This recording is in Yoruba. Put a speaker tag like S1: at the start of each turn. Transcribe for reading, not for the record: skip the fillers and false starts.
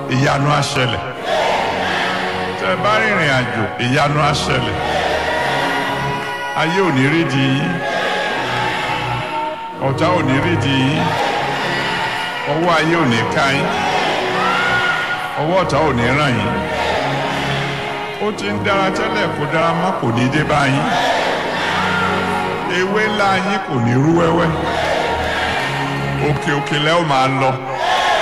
S1: ìyanu á ṣẹlẹ̀. Tẹ́ bá rìnrìn àjò ìyanu á ṣẹlẹ̀. Ayé ò ní rí di yín. Ọ̀tá ò ní rí di yín. Ọwọ́ ayé ò ní ká yín. Ọwọ́ ọ̀tá ò ní ràn yín. Ó ti ń dára tẹ́lẹ̀ kó dára má kò ní dé bá yín. Ewé ńlá yín kò ní rú wẹ́wẹ́. Òkè òkè lẹ́ ò máa lọ.